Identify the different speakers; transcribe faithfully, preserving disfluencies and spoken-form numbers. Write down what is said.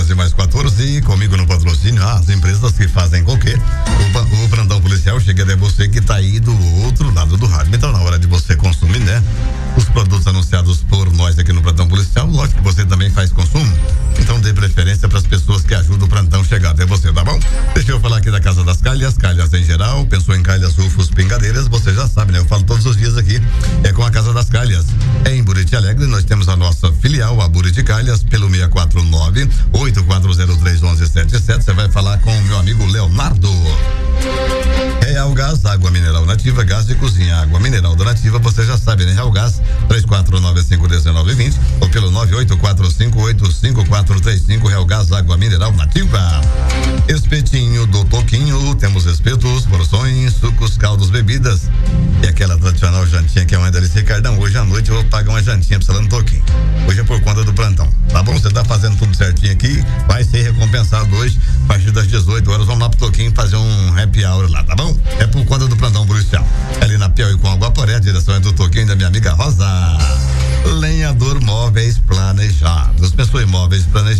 Speaker 1: horas e mais quatorze, e comigo no patrocínio, as empresas que fazem com que o, o plantão policial chegue até você que tá aí do outro lado do rádio. Então, na hora de você consumir, né? Os produtos anunciados por nós aqui no plantão policial, lógico que você também faz consumo. Então, dê preferência para as pessoas que ajudam o plantão chegar até você, tá bom? Deixa eu falar aqui da Casa das Calhas, calhas em geral, pensou em calhas, ufos, pingadeiras, você já sabe, né? Eu falo todos os dias aqui, é com a Casa das Calhas. É em Buriti Alegre, nós temos a nossa filial, a Buriti Calhas, pelo seis quatro nove, oito quatro zero três, um um sete sete. Você vai falar com o meu amigo Leonardo. Real Gás, água mineral nativa, gás de cozinha, água mineral da nativa, você já sabe, né? Real Gás, três quatro nove cinco um nove dois zero ou pelo nove oito quatro cinco oito cinco quatro três cinco. Real Gás, água mineral nativa. Espetinho do Toquinho, temos espetos, porções, sucos, caldos, bebidas e aquela tradicional jantinha que é uma delícia. Ricardão, hoje à noite eu vou pagar uma jantinha pra você lá no Toquinho. Hoje é por conta do plantão, tá bom? Você tá fazendo tudo certinho aqui, vai ser recompensado hoje, a partir das dezoito horas, vamos lá pro Toquinho fazer um happy hour lá, tá bom? É por conta do plantão policial. Ali na Piauí com Aguaporé, a direção é do Toquinho da minha amiga Rosa. Lenhador Móveis Planejados. Pensou em móveis planejados?